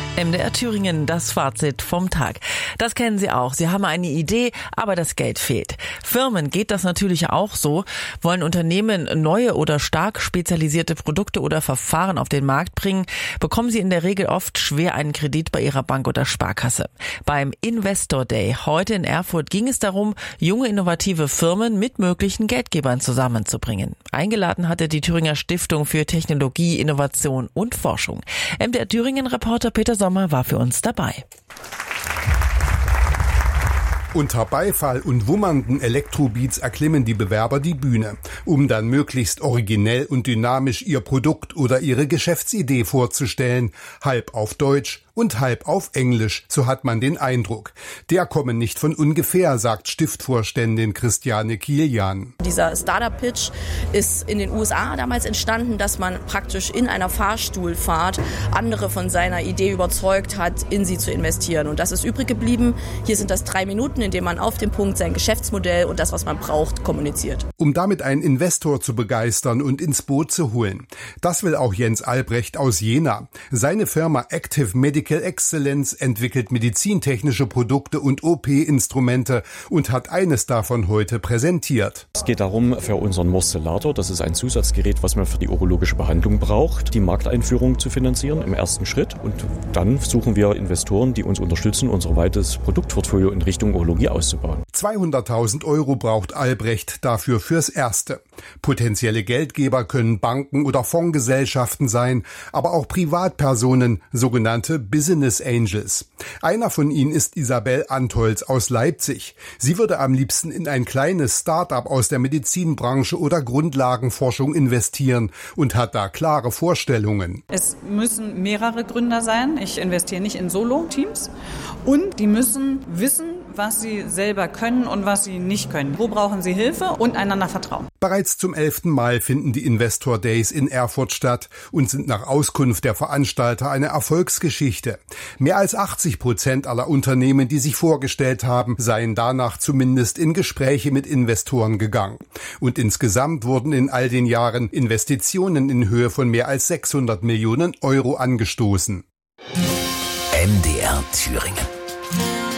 MDR Thüringen, das Fazit vom Tag. Das kennen Sie auch. Sie haben eine Idee, aber das Geld fehlt. Firmen geht das natürlich auch so. Wollen Unternehmen neue oder stark spezialisierte Produkte oder Verfahren auf den Markt bringen, bekommen sie in der Regel oft schwer einen Kredit bei ihrer Bank oder Sparkasse. Beim Investor Day heute in Erfurt ging es darum, junge innovative Firmen mit möglichen Geldgebern zusammenzubringen. Eingeladen hatte die Thüringer Stiftung für Technologie, Innovation und Forschung. MDR Thüringen-Reporter Peter Sommer war für uns dabei. Unter Beifall und wummernden Elektrobeats erklimmen die Bewerber die Bühne, um dann möglichst originell und dynamisch ihr Produkt oder ihre Geschäftsidee vorzustellen, halb auf Deutsch und halb auf Englisch, so hat man den Eindruck. Der komme nicht von ungefähr, sagt Stiftvorständin Christiane Kilian. Dieser Startup-Pitch ist in den USA damals entstanden, dass man praktisch in einer Fahrstuhlfahrt andere von seiner Idee überzeugt hat, in sie zu investieren. Und das ist übrig geblieben. Hier sind das 3 Minuten, in denen man auf dem Punkt sein Geschäftsmodell und das, was man braucht, kommuniziert. Um damit einen Investor zu begeistern und ins Boot zu holen. Das will auch Jens Albrecht aus Jena. Seine Firma Active Medical Excellence entwickelt medizintechnische Produkte und OP-Instrumente und hat eines davon heute präsentiert. Es geht darum, für unseren Morstellator, das ist ein Zusatzgerät, was man für die urologische Behandlung braucht, die Markteinführung zu finanzieren im ersten Schritt. Und dann suchen wir Investoren, die uns unterstützen, unser weites Produktportfolio in Richtung Urologie auszubauen. 200.000 € braucht Albrecht dafür fürs Erste. Potenzielle Geldgeber können Banken oder Fondsgesellschaften sein, aber auch Privatpersonen, sogenannte Business Angels. Einer von ihnen ist Isabel Antholz aus Leipzig. Sie würde am liebsten in ein kleines Start-up aus der Medizinbranche oder Grundlagenforschung investieren und hat da klare Vorstellungen. Es müssen mehrere Gründer sein. Ich investiere nicht in Solo-Teams. Und die müssen wissen, was sie selber können und was sie nicht können. Wo brauchen sie Hilfe und einander vertrauen. Bereits zum 11. Mal finden die Investor Days in Erfurt statt und sind nach Auskunft der Veranstalter eine Erfolgsgeschichte. Mehr als 80% aller Unternehmen, die sich vorgestellt haben, seien danach zumindest in Gespräche mit Investoren gegangen. Und insgesamt wurden in all den Jahren Investitionen in Höhe von mehr als 600 Millionen € angestoßen. MDR Thüringen.